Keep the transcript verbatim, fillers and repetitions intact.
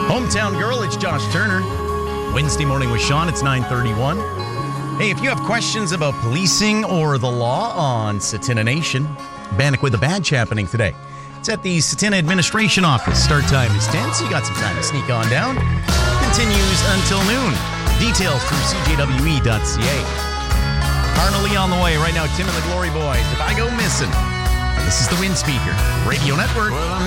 Hometown Girl, it's Josh Turner. Wednesday Morning with Sean, it's nine thirty-one. Hey, if you have questions about policing or the law on Satina Nation, Bannock with a badge happening today. It's at the Satina Administration Office. Start time is ten, so you got some time to sneak on down. Continues until noon. Details through C J W E dot C A. Carnally on the way. Right now, Tim and the Glory Boys. If I go missing. This is the Wind Speaker Radio Network. Well,